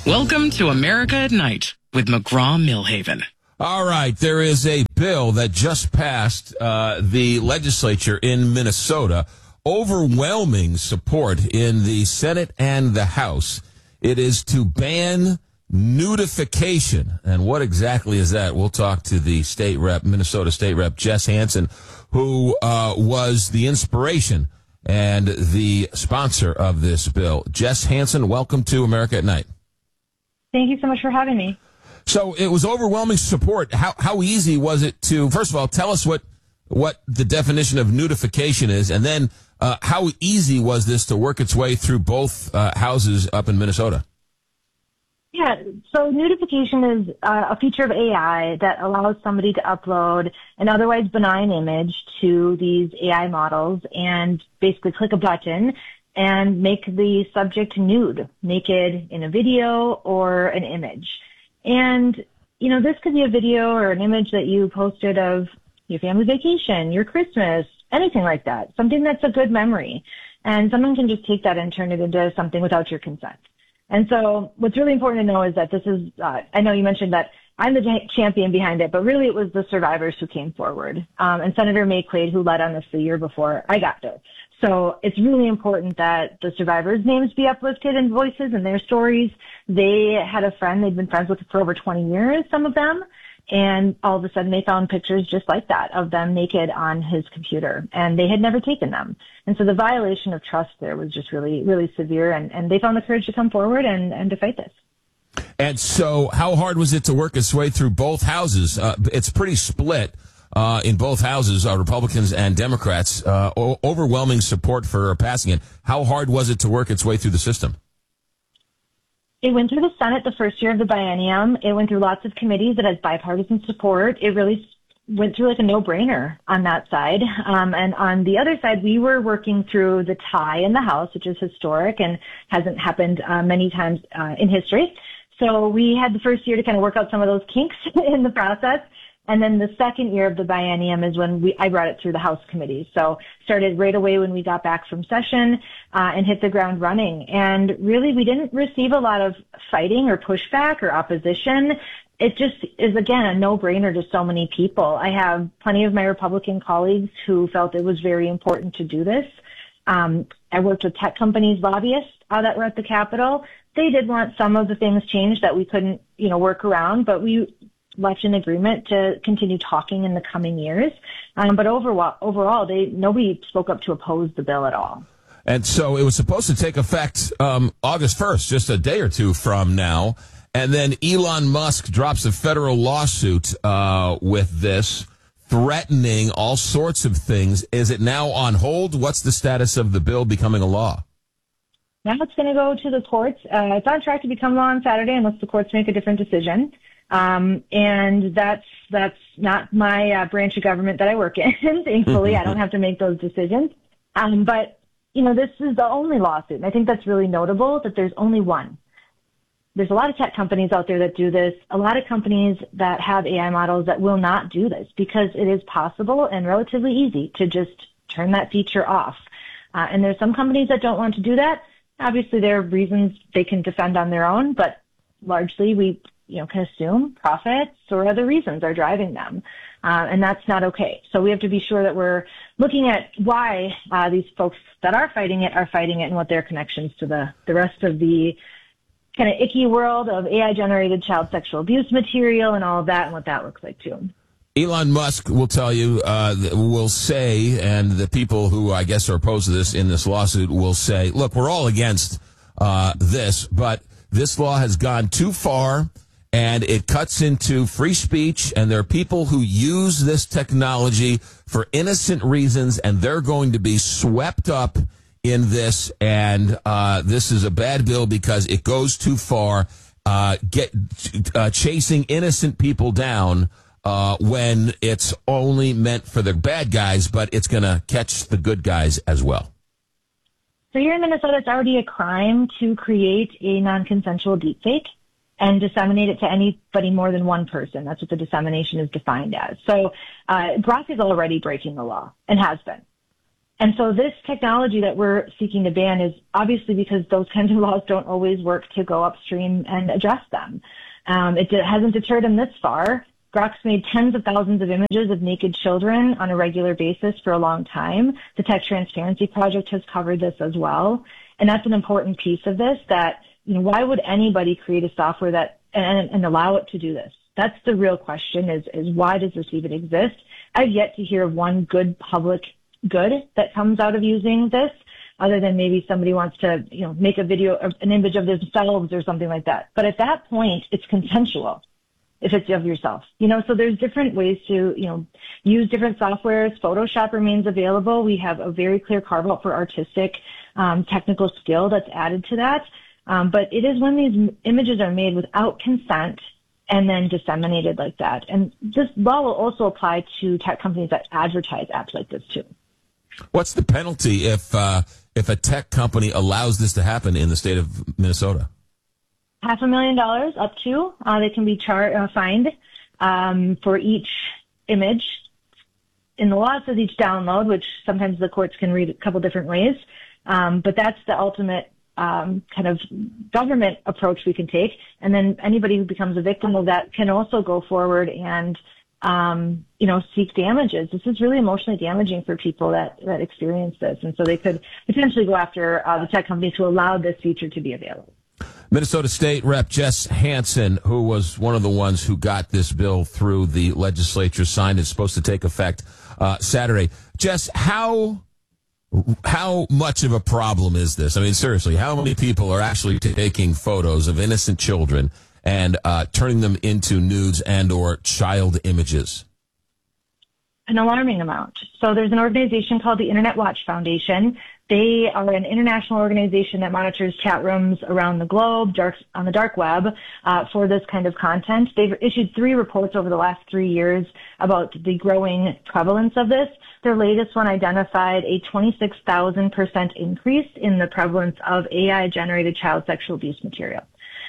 Welcome to America at Night with McGraw-Millhaven. All right, there is a bill that just passed the legislature in Minnesota. Overwhelming support in the Senate and the House. It is to ban nudification. And what exactly is that? We'll talk to the state rep, Minnesota State Rep Jess Hansen, who was the inspiration and the sponsor of this bill. Jess Hansen, welcome to America at Night. Thank you so much for having me. So it was overwhelming support. How easy was it to, first of all, tell us what the definition of nudification is, and then how easy was this to work its way through both houses up in Minnesota? Yeah, so nudification is a feature of AI that allows somebody to upload an otherwise benign image to these AI models and basically click a button and make the subject nude, naked in a video or an image. And, you know, this could be a video or an image that you posted of your family vacation, your Christmas, anything like that, something that's a good memory. And someone can just take that and turn it into something without your consent. And so what's really important to know is that this is, I know you mentioned that I'm the champion behind it, but really it was the survivors who came forward. And Senator May Quade, who led on this the year before I got there. So it's really important that the survivors' names be uplifted and voices and their stories. They had a friend they'd been friends with for over 20 years, some of them, and all of a sudden they found pictures just like that of them naked on his computer, and they had never taken them. And so the violation of trust there was just really, really severe, and they found the courage to come forward and to fight this. And so how hard was it to work its way through both houses? It's pretty split. In both houses, Republicans and Democrats, overwhelming support for passing it. How hard was it to work its way through the system? It went through the Senate the first year of the biennium. It went through lots of committees. It has bipartisan support. It really went through like a no-brainer on that side. And on the other side, we were working through the tie in the House, which is historic and hasn't happened many times in history. So we had the first year to kind of work out some of those kinks in the process. And then the second year of the biennium is when I brought it through the House committees. So started right away when we got back from session and hit the ground running. And really, we didn't receive a lot of fighting or pushback or opposition. It just is, again, a no-brainer to so many people. I have plenty of my Republican colleagues who felt it was very important to do this. I worked with tech companies, lobbyists that were at the Capitol. They did want some of the things changed that we couldn't, work around, but we left an agreement to continue talking in the coming years. But overall, nobody spoke up to oppose the bill at all. And so it was supposed to take effect August 1st, just a day or two from now. And then Elon Musk drops a federal lawsuit with this, threatening all sorts of things. Is it now on hold? What's the status of the bill becoming a law? Now it's going to go to the courts. It's on track to become law on Saturday unless the courts make a different decision. And that's not my branch of government that I work in. Thankfully, I don't have to make those decisions. But, this is the only lawsuit. And I think that's really notable that there's only one. There's a lot of tech companies out there that do this, a lot of companies that have AI models that will not do this because it is possible and relatively easy to just turn that feature off. And there's some companies that don't want to do that. Obviously, there are reasons they can defend on their own, but largely we can assume profits or other reasons are driving them. And that's not okay. So we have to be sure that we're looking at why these folks that are fighting it and what their connections to the rest of the kind of icky world of AI-generated child sexual abuse material and all of that and what that looks like too. Elon Musk will tell you, will say, and the people who I guess are opposed to this in this lawsuit will say, look, we're all against this, but this law has gone too far. And it cuts into free speech, and there are people who use this technology for innocent reasons, and they're going to be swept up in this, and this is a bad bill because it goes too far, chasing innocent people down when it's only meant for the bad guys, but it's going to catch the good guys as well. So here in Minnesota, it's already a crime to create a non-consensual deepfake and disseminate it to anybody more than one person. That's what the dissemination is defined as. So Grok is already breaking the law and has been. And so this technology that we're seeking to ban is obviously because those kinds of laws don't always work to go upstream and address them. It hasn't deterred them this far. Grok's made tens of thousands of images of naked children on a regular basis for a long time. The Tech Transparency Project has covered this as well. And that's an important piece of this, that, why would anybody create a software that and allow it to do this? That's the real question, is why does this even exist? I've yet to hear of one good public good that comes out of using this, other than maybe somebody wants to, make a video, an image of themselves or something like that. But at that point, it's consensual if it's of yourself. So there's different ways to, use different softwares. Photoshop remains available. We have a very clear carve out for artistic, technical skill that's added to that. But it is when these images are made without consent and then disseminated like that. And this law will also apply to tech companies that advertise apps like this too. What's the penalty if a tech company allows this to happen in the state of Minnesota? $500,000 up to. They can be fined for each image. In the law, it says each download, which sometimes the courts can read a couple different ways. But that's the ultimate kind of government approach we can take. And then anybody who becomes a victim of that can also go forward and seek damages. This is really emotionally damaging for people that experience this. And so they could potentially go after the tech companies who allowed this feature to be available. Minnesota State Rep Jess Hansen, who was one of the ones who got this bill through the legislature, signed. It's supposed to take effect Saturday. Jess, how much of a problem is this? I mean, seriously, how many people are actually taking photos of innocent children and turning them into nudes and or child images? An alarming amount. So there's an organization called the Internet Watch Foundation. They are an international organization that monitors chat rooms around the globe, on the dark web, for this kind of content. They've issued 3 reports over the last 3 years about the growing prevalence of this. Their latest one identified a 26,000% increase in the prevalence of AI-generated child sexual abuse material.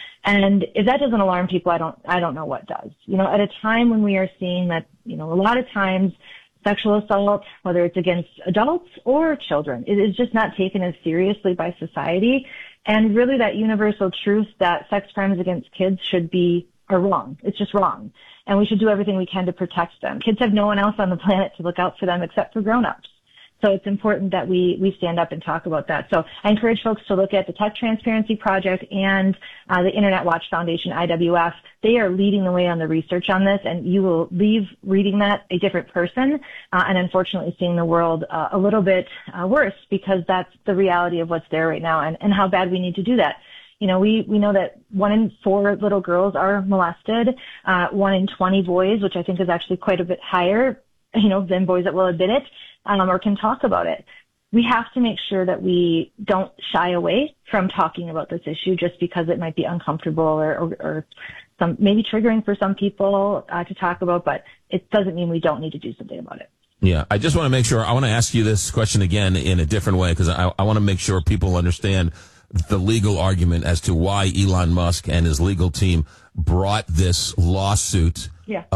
And if that doesn't alarm people, I don't know what does. At a time when we are seeing that, a lot of times sexual assault, whether it's against adults or children, it is just not taken as seriously by society. And really that universal truth that sex crimes against kids are wrong. It's just wrong. And we should do everything we can to protect them. Kids have no one else on the planet to look out for them except for grown-ups. So it's important that we stand up and talk about that. So I encourage folks to look at the Tech Transparency Project and the Internet Watch Foundation, IWF. They are leading the way on the research on this, and you will leave reading that a different person and unfortunately seeing the world a little bit worse, because that's the reality of what's there right now and how bad we need to do that. We know that 1 in 4 little girls are molested, 1 in 20 boys, which I think is actually quite a bit higher, than boys that will admit it. Or can talk about it. We have to make sure that we don't shy away from talking about this issue just because it might be uncomfortable or some maybe triggering for some people to talk about, but it doesn't mean we don't need to do something about it. Yeah, I just want to make sure, I want to ask you this question again in a different way, because I want to make sure people understand the legal argument as to why Elon Musk and his legal team brought this lawsuit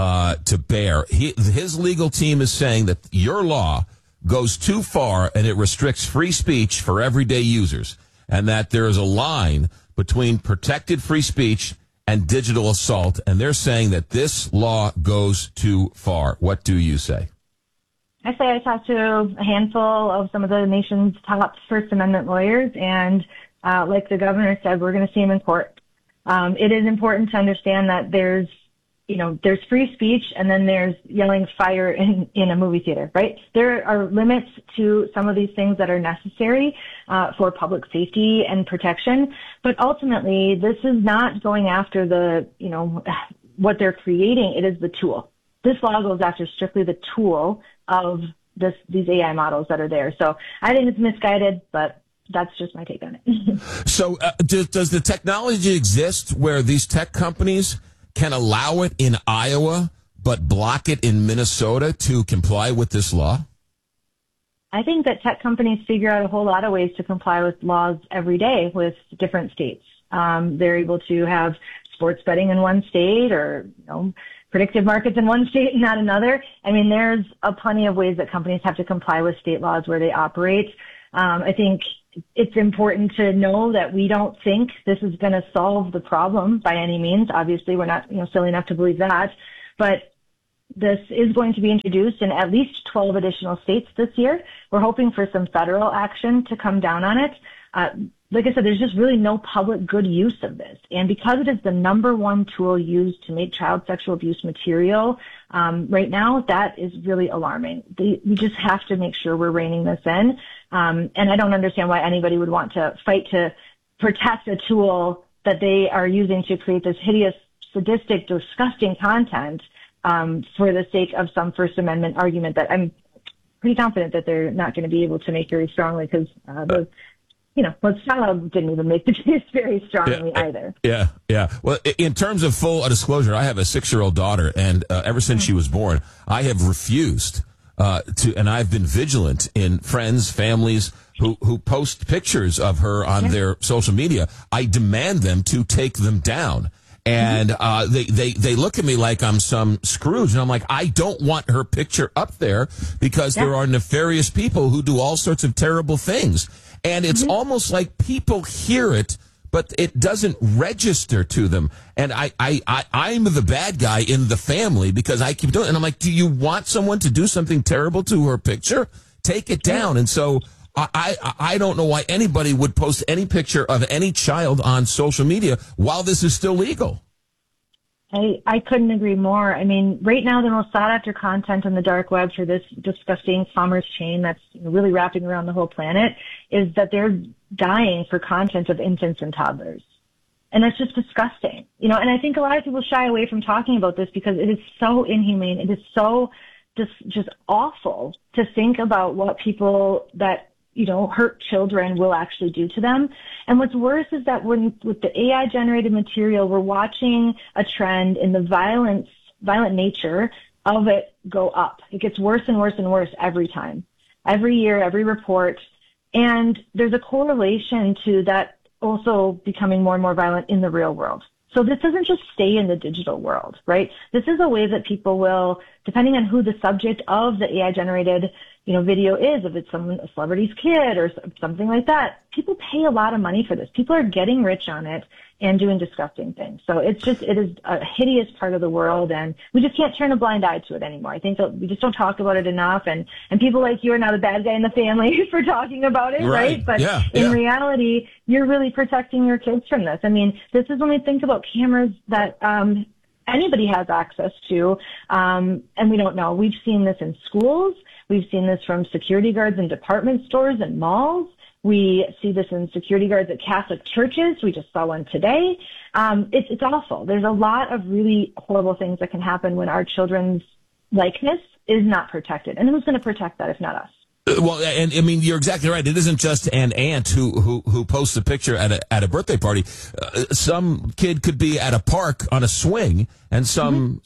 to bear. His legal team is saying that your law goes too far and it restricts free speech for everyday users, and that there is a line between protected free speech and digital assault, and they're saying that this law goes too far. What do you say? I say I talked to a handful of some of the nation's top First Amendment lawyers, and like the governor said, we're going to see him in court. It is important to understand that there's free speech, and then there's yelling fire in a movie theater, right? There are limits to some of these things that are necessary for public safety and protection. But ultimately, this is not going after what they're creating. It is the tool. This law goes after strictly the tool of these AI models that are there. So I think it's misguided, but that's just my take on it. So does the technology exist where these tech companies can allow it in Iowa, but block it in Minnesota to comply with this law? I think that tech companies figure out a whole lot of ways to comply with laws every day with different states. They're able to have sports betting in one state, or predictive markets in one state and not another. I mean, there's plenty of ways that companies have to comply with state laws where they operate. I think it's important to know that we don't think this is going to solve the problem by any means. Obviously, we're not, silly enough to believe that, but this is going to be introduced in at least 12 additional states this year. We're hoping for some federal action to come down on it. Like I said, there's just really no public good use of this. And because it is the number one tool used to make child sexual abuse material, right now, that is really alarming. We just have to make sure we're reining this in. And I don't understand why anybody would want to fight to protect a tool that they are using to create this hideous, sadistic, disgusting content for the sake of some First Amendment argument that I'm pretty confident that they're not going to be able to make very strongly because Sala didn't even make the case very strongly either. Yeah. Well, in terms of full disclosure, I have a 6-year-old daughter, and ever since she was born, I have refused and I've been vigilant in friends, families who post pictures of her on their social media. I demand them to take them down. And they look at me like I'm some Scrooge, and I'm like, I don't want her picture up there because there are nefarious people who do all sorts of terrible things. And it's almost like people hear it, but it doesn't register to them. And I'm the bad guy in the family because I keep doing it. And I'm like, do you want someone to do something terrible to her picture? Take it down. And so I don't know why anybody would post any picture of any child on social media while this is still legal. I couldn't agree more. I mean, right now, the most sought after content on the dark web for this disgusting commerce chain that's really wrapping around the whole planet is that they're dying for content of infants and toddlers. And that's just disgusting. And I think a lot of people shy away from talking about this because it is so inhumane. It is so just awful to think about what people that hurt children will actually do to them. And what's worse is that with the AI generated material, we're watching a trend in the violent nature of it go up. It gets worse and worse and worse every time, every year, every report. And there's a correlation to that also becoming more and more violent in the real world. So this doesn't just stay in the digital world, right? This is a way that people will, depending on who the subject of the AI generated video is, if it's a celebrity's kid or something like that, people pay a lot of money for this. People are getting rich on it and doing disgusting things. So it is a hideous part of the world, and we just can't turn a blind eye to it anymore. I think that we just don't talk about it enough, and people like you are now the bad guy in the family for talking about it, right? But in reality, you're really protecting your kids from this. I mean, this is when we think about cameras that anybody has access to, and we don't know. We've seen this in schools. We've seen this from security guards in department stores and malls. We see this in security guards at Catholic churches. We just saw one today. It's awful. There's a lot of really horrible things that can happen when our children's likeness is not protected. And who's going to protect that if not us? Well, and I mean, you're exactly right. It isn't just an aunt who posts a picture at a birthday party. Some kid could be at a park on a swing, and some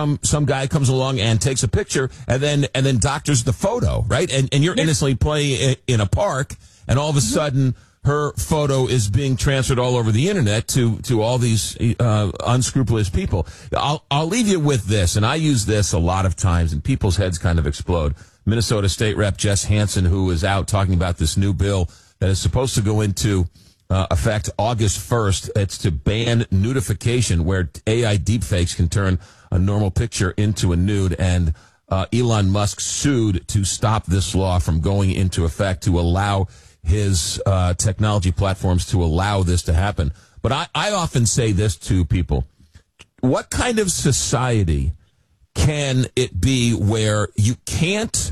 guy comes along and takes a picture, and then doctors the photo, right? And you're innocently playing in a park, and all of a sudden her photo is being transferred all over the internet to all these unscrupulous people. I'll leave you with this, and I use this a lot of times, and people's heads kind of explode. Minnesota State Rep Jess Hansen, who is out talking about this new bill that is supposed to go into effect August 1st. It's to ban nudification, where AI deepfakes can turn a normal picture into a nude. And Elon Musk sued to stop this law from going into effect, to allow his technology platforms to allow this to happen. But I often say this to people. What kind of society can it be where you can't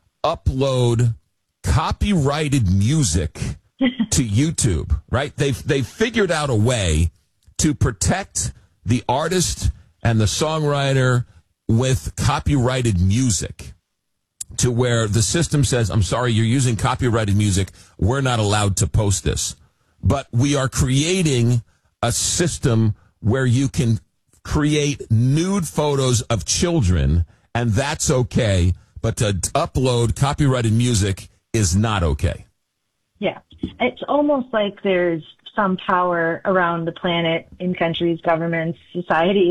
upload copyrighted music to YouTube, right? They've figured out a way to protect the artist and the songwriter with copyrighted music, to where the system says, I'm sorry, you're using copyrighted music. We're not allowed to post this. But we are creating a system where you can create nude photos of children, and that's okay, but to upload copyrighted music is not okay. Yeah. It's almost like there's some power around the planet, in countries, governments, societies,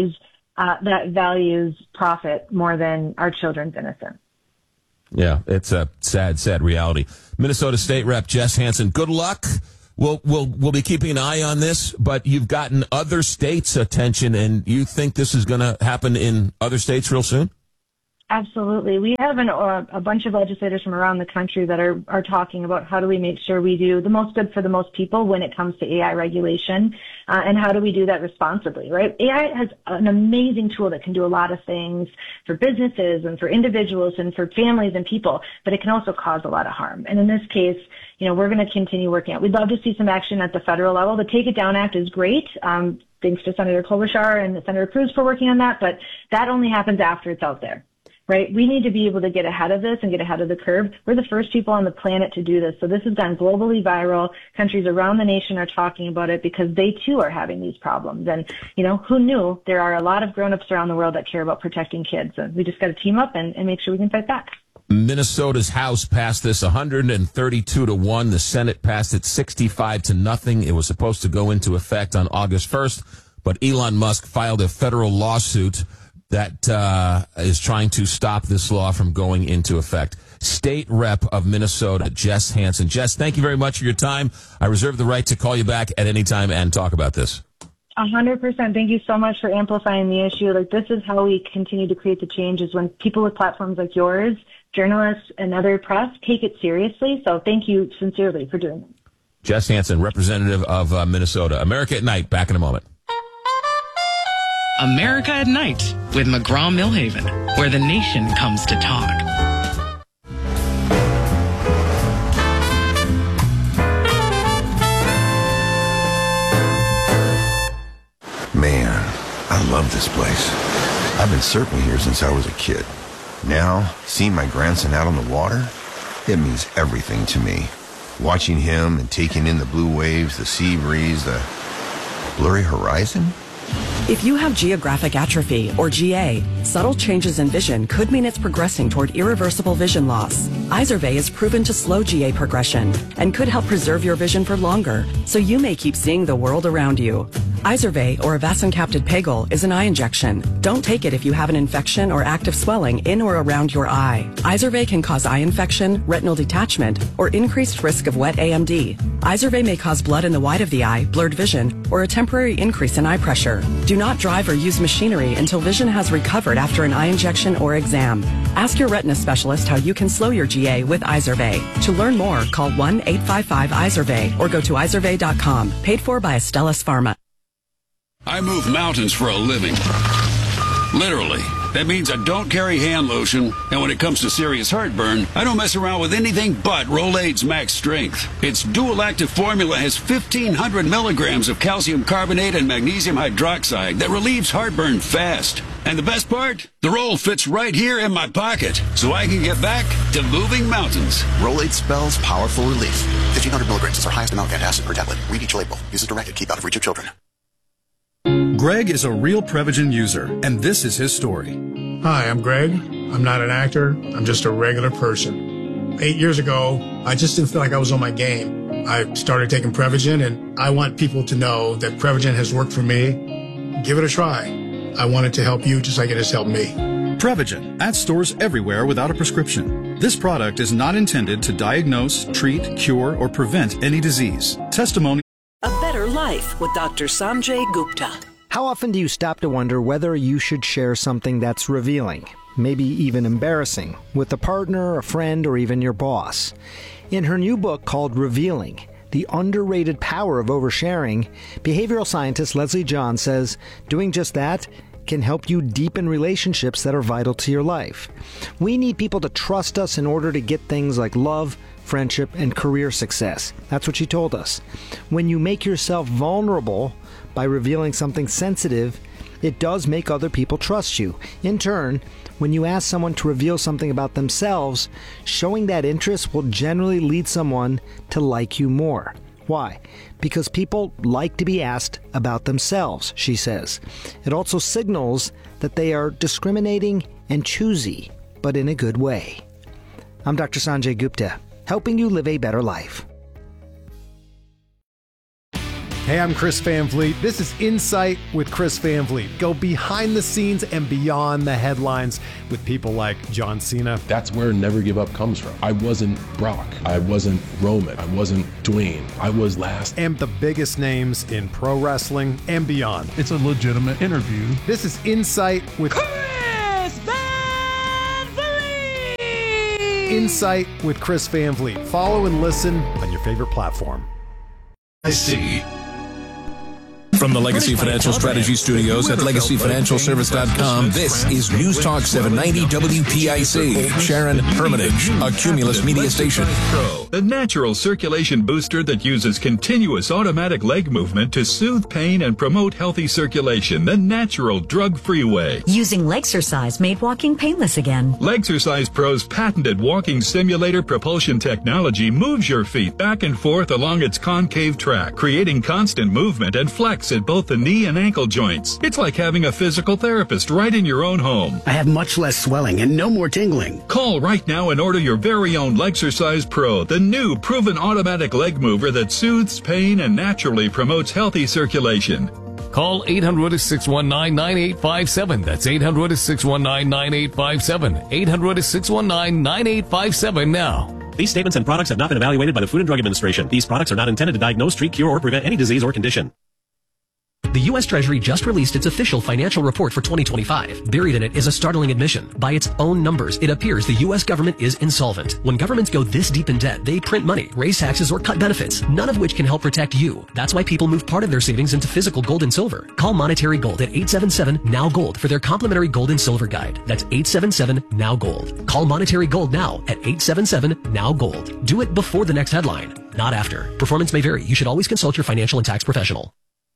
that values profit more than our children's innocence. Yeah, it's a sad, sad reality. Minnesota State Rep Jess Hansen, good luck. We'll be keeping an eye on this, but you've gotten other states' attention, and you think this is going to happen in other states real soon? Absolutely. We have a bunch of legislators from around the country that are talking about how do we make sure we do the most good for the most people when it comes to AI regulation, and how do we do that responsibly, right? AI has an amazing tool that can do a lot of things for businesses and for individuals and for families and people, but it can also cause a lot of harm. And in this case, we're going to continue working out. We'd love to see some action at the federal level. The Take It Down Act is great. Thanks to Senator Klobuchar and Senator Cruz for working on that, but that only happens after it's out there. Right? We need to be able to get ahead of this and get ahead of the curve. We're the first people on the planet to do this. So this has gone globally viral. Countries around the nation are talking about it because they too are having these problems. And, who knew there are a lot of grown-ups around the world that care about protecting kids. And we just got to team up and make sure we can fight back. Minnesota's House passed this 132-1. The Senate passed it 65-0. It was supposed to go into effect on August 1st, but Elon Musk filed a federal lawsuit that is trying to stop this law from going into effect. State Rep of Minnesota, Jess Hansen. Jess, thank you very much for your time. I reserve the right to call you back at any time and talk about this. 100%. Thank you so much for amplifying the issue. This is how we continue to create the changes when people with platforms like yours, journalists, and other press take it seriously. So thank you sincerely for doing that. Jess Hansen, representative of Minnesota. America at Night, back in a moment. America at Night with McGraw-Milhaven, where the nation comes to talk. Man, I love this place. I've been surfing here since I was a kid. Now, seeing my grandson out on the water, it means everything to me. Watching him and taking in the blue waves, the sea breeze, the blurry horizon. If you have geographic atrophy, or GA, subtle changes in vision could mean it's progressing toward irreversible vision loss. Izervay is proven to slow GA progression and could help preserve your vision for longer, so you may keep seeing the world around you. Izervay, or avacincaptad pegol, is an eye injection. Don't take it if you have an infection or active swelling in or around your eye. Izervay can cause eye infection, retinal detachment, or increased risk of wet AMD. Izervay may cause blood in the white of the eye, blurred vision, or a temporary increase in eye pressure. Do not drive or use machinery until vision has recovered after an eye injection or exam. Ask your retina specialist how you can slow your GA with Izervay. To learn more, call 1-855-IZERVAY or go to izervay.com. Paid for by Astellas Pharma. I move mountains for a living. Literally. That means I don't carry hand lotion, and when it comes to serious heartburn, I don't mess around with anything but Rolaids Max Strength. Its dual-active formula has 1,500 milligrams of calcium carbonate and magnesium hydroxide that relieves heartburn fast. And the best part? The roll fits right here in my pocket, so I can get back to moving mountains. Rolaids spells powerful relief. 1,500 milligrams is our highest amount of antacid per tablet. Read each label. Use as directed. Keep out of reach of children. Greg is a real Prevagen user, and this is his story. Hi, I'm Greg. I'm not an actor. I'm just a regular person. 8 years ago, I just didn't feel like I was on my game. I started taking Prevagen, and I want people to know that Prevagen has worked for me. Give it a try. I want it to help you just like it has helped me. Prevagen, at stores everywhere without a prescription. This product is not intended to diagnose, treat, cure, or prevent any disease. Testimony. A Better Life with Dr. Sanjay Gupta. How often do you stop to wonder whether you should share something that's revealing, maybe even embarrassing, with a partner, a friend, or even your boss? In her new book called Revealing, The Underrated Power of Oversharing, behavioral scientist Leslie John says doing just that can help you deepen relationships that are vital to your life. We need people to trust us in order to get things like love, friendship, and career success. That's what she told us. When you make yourself vulnerable by revealing something sensitive, it does make other people trust you. In turn, when you ask someone to reveal something about themselves, showing that interest will generally lead someone to like you more. Why? Because people like to be asked about themselves, she says. It also signals that they are discriminating and choosy, but in a good way. I'm Dr. Sanjay Gupta, helping you live a better life. Hey, I'm Chris Van Vliet. This is Insight with Chris Van Vliet. Go behind the scenes and beyond the headlines with people like John Cena. That's where Never Give Up comes from. I wasn't Brock. I wasn't Roman. I wasn't Dwayne. I was last. And the biggest names in pro wrestling and beyond. It's a legitimate interview. This is Insight with Chris Van Vliet. Insight with Chris Van Vliet. Follow and listen on your favorite platform. I see. From the Legacy Financial Strategy Studios at LegacyFinancialService.com, this is News Talk 790 WPIC. Sharon Hermitage, a Cumulus Media Station. Pro, the natural circulation booster that uses continuous automatic leg movement to soothe pain and promote healthy circulation, the natural drug-free way. Using Legsercise made walking painless again. Legsercise Pro's patented walking simulator propulsion technology moves your feet back and forth along its concave track, creating constant movement and flex at both the knee and ankle joints. It's like having a physical therapist right in your own home. I have much less swelling and no more tingling. Call right now and order your very own Legsercise Pro, the new proven automatic leg mover that soothes pain and naturally promotes healthy circulation. Call 800-619-9857. That's 800-619-9857. 800-619-9857 now. These statements and products have not been evaluated by the Food and Drug Administration. These products are not intended to diagnose, treat, cure, or prevent any disease or condition. The U.S. Treasury just released its official financial report for 2025. Buried in it is a startling admission. By its own numbers, it appears the U.S. government is insolvent. When governments go this deep in debt, they print money, raise taxes, or cut benefits, none of which can help protect you. That's why people move part of their savings into physical gold and silver. Call Monetary Gold at 877-NOW-GOLD for their complimentary gold and silver guide. That's 877-NOW-GOLD. Call Monetary Gold now at 877-NOW-GOLD. Do it before the next headline, not after. Performance may vary. You should always consult your financial and tax professional.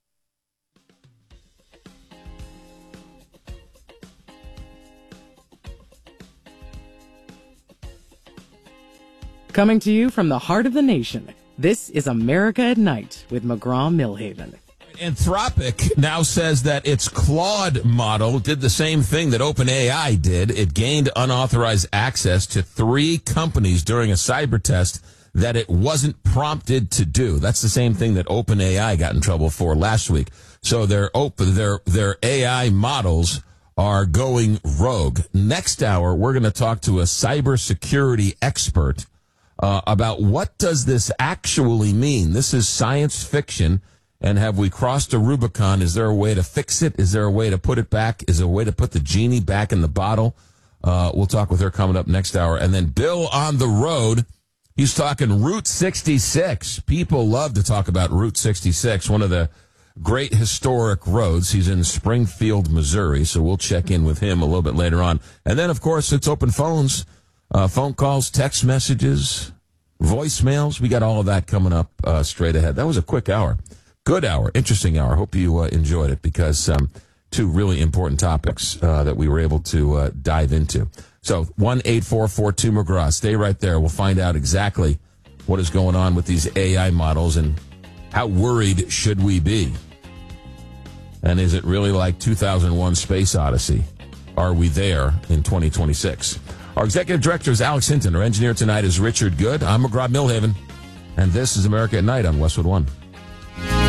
Coming to you from the heart of the nation, this is America at Night with McGraw-Millhaven. Anthropic now says that its Claude model did the same thing that OpenAI did. It gained unauthorized access to 3 companies during a cyber test that it wasn't prompted to do. That's the same thing that OpenAI got in trouble for last week. So their AI models are going rogue. Next hour, we're going to talk to a cybersecurity expert about what does this actually mean. This is science fiction, and have we crossed a Rubicon? Is there a way to fix it? Is there a way to put it back? Is there a way to put the genie back in the bottle? We'll talk with her coming up next hour. And then Bill on the road, he's talking Route 66. People love to talk about Route 66, one of the great historic roads. He's in Springfield, Missouri, so we'll check in with him a little bit later on. And then, of course, it's open phones. Phone calls, text messages, voicemails. We got all of that coming up straight ahead. That was a quick hour. Good hour. Interesting hour. Hope you enjoyed it because 2 really important topics that we were able to dive into. So 1-844-2-McGraw. Stay right there. We'll find out exactly what is going on with these AI models and how worried should we be? And is it really like 2001 Space Odyssey? Are we there in 2026? Our executive director is Alex Hinton. Our engineer tonight is Richard Good. I'm McGraw-Millhaven, and this is America at Night on Westwood One.